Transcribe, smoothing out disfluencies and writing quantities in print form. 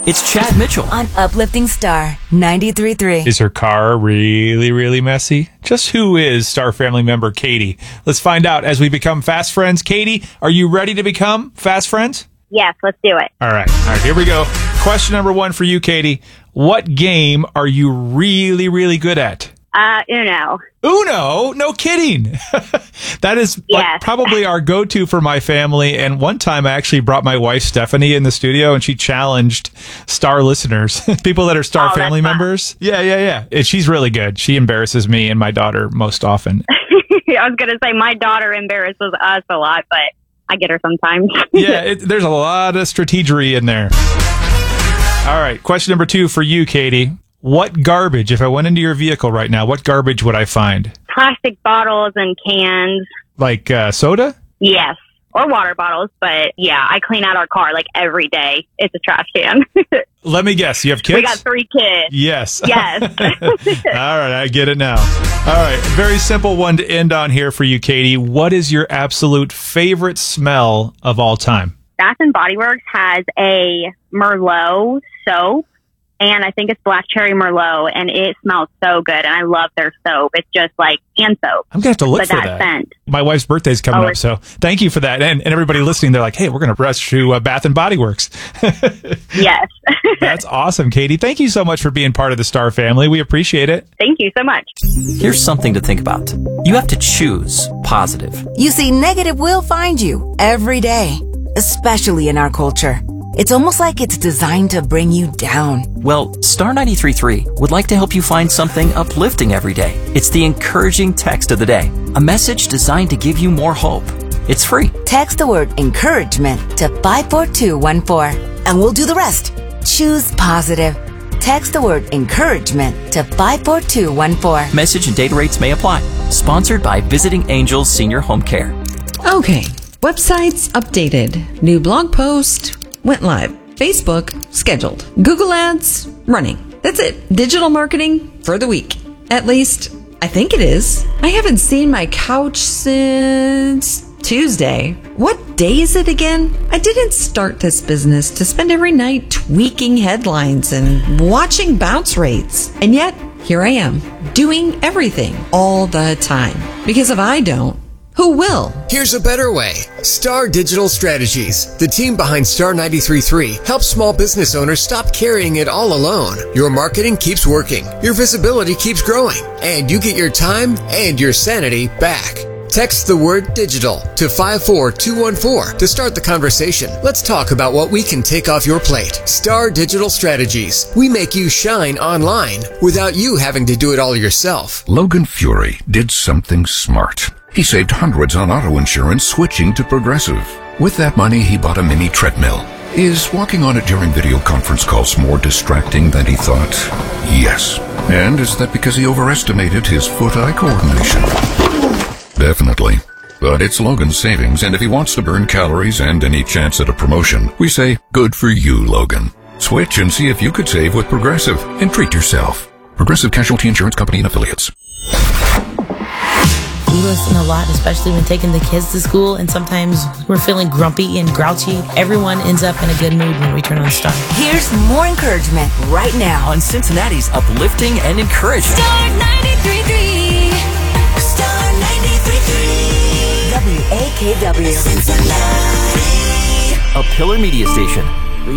It's Chad Mitchell on Uplifting Star 93.3. Is her car really, really messy? Just who is Star family member Katie? Let's find out as we become fast friends. Katie, are you ready to become fast friends? Yes, let's do it. All right, here we go. Question number 1 for you, Katie. What game are you really, really good at? Uno. Uno? No kidding. That is probably our go-to for my family. And one time I actually brought my wife, Stephanie, in the studio, and she challenged Star listeners, people that are Star family members. Yeah. And she's really good. She embarrasses me and my daughter most often. I was going to say my daughter embarrasses us a lot, but I get her sometimes. There's a lot of strategery in there. All right. Question number 2 for you, Katie. What garbage, if I went into your vehicle right now, what garbage would I find? Plastic bottles and cans. Like soda? Yes. Or water bottles. But yeah, I clean out our car like every day. It's a trash can. Let me guess. You have kids? We got 3 kids. Yes. Yes. All right. I get it now. All right. Very simple one to end on here for you, Katie. What is your absolute favorite smell of all time? Bath and Body Works has a Merlot soap. And I think it's Black Cherry Merlot, and it smells so good. And I love their soap. It's just like hand soap. I'm going to have to look for that. Scent. My wife's birthday's coming up, so thank you for that. And everybody listening, they're like, hey, we're going to rush to Bath and Body Works. Yes. That's awesome, Katie. Thank you so much for being part of the Star family. We appreciate it. Thank you so much. Here's something to think about. You have to choose positive. You see, negative will find you every day, especially in our culture. It's almost like it's designed to bring you down. Well, Star 93.3 would like to help you find something uplifting every day. It's the encouraging text of the day, a message designed to give you more hope. It's free. Text the word encouragement to 54214, and we'll do the rest. Choose positive. Text the word encouragement to 54214. Message and data rates may apply. Sponsored by Visiting Angels Senior Home Care. Okay, websites updated. New blog post went live. Facebook scheduled. Google Ads running. That's it. Digital marketing for the week. At least, I think it is. I haven't seen my couch since Tuesday. What day is it again? I didn't start this business to spend every night tweaking headlines and watching bounce rates. And yet, here I am, doing everything all the time. Because if I don't, who will? Here's a better way. Star Digital Strategies, the team behind Star 93.3, helps small business owners stop carrying it all alone. Your marketing keeps working, your visibility keeps growing, and you get your time and your sanity back. Text the word digital to 54214 to start the conversation. Let's talk about what we can take off your plate. Star Digital Strategies. We make you shine online without you having to do it all yourself. Logan Fury did something smart. He saved hundreds on auto insurance switching to Progressive. With that money, he bought a mini treadmill. Is walking on it during video conference calls more distracting than he thought? Yes. And is that because he overestimated his foot-eye coordination? Definitely. But it's Logan's savings, and if he wants to burn calories and any chance at a promotion, we say, good for you, Logan. Switch and see if you could save with Progressive and treat yourself. Progressive Casualty Insurance Company and Affiliates. We listen a lot, especially when taking the kids to school, and sometimes we're feeling grumpy and grouchy. Everyone ends up in a good mood when we turn on Star. Here's more encouragement right now on Cincinnati's uplifting and encouraging. Star 93.3. Star 93.3. WAKW. Cincinnati. A Pillar Media Station.